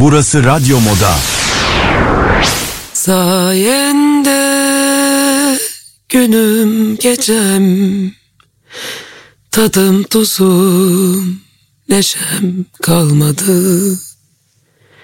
Burası Radyo Moda. Sayende günüm gecem, tadım tuzum neşem kalmadı.